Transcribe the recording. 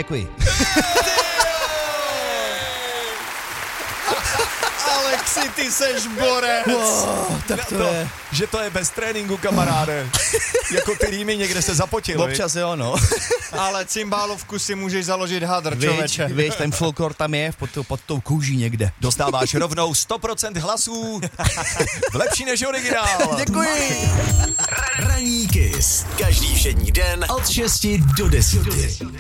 děkuji. Alexi, ty seš borec. Tak to je. Že to je bez tréninku, kamaráde. Jako ty rýmy někde se zapotil. Občas jo, no. Ale cymbálovku si můžeš založit hadr, člověče. Víš, ten folklor tam je pod tou kůží někde. Dostáváš rovnou 100% hlasů. Lepší než originál. Děkuji. Ranní Kiss. Každý všední den od 6 do 10.